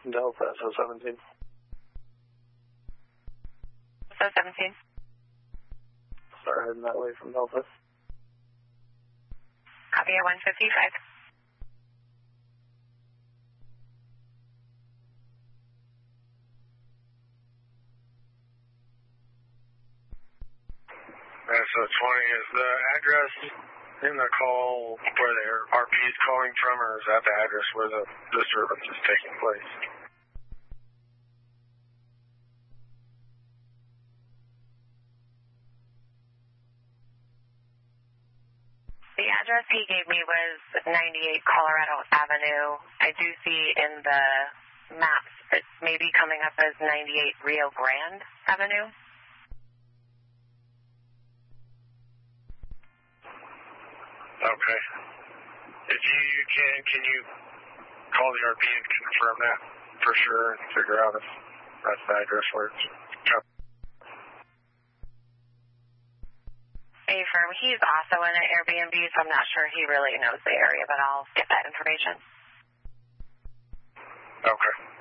Delta SO17. SO17. Start heading that way from Delta. Copy at 155. SO20, is the address in the call where the RP is calling from, or is that the address where the disturbance is taking place? The address he gave me was 98 Colorado Avenue. I do see in the maps it's maybe coming up as 98 Rio Grande Avenue. Okay. If you can you call the RP and confirm that for sure and figure out if that's the address where it's coming? Affirm. He's also in an Airbnb, so I'm not sure he really knows the area, but I'll get that information. Okay.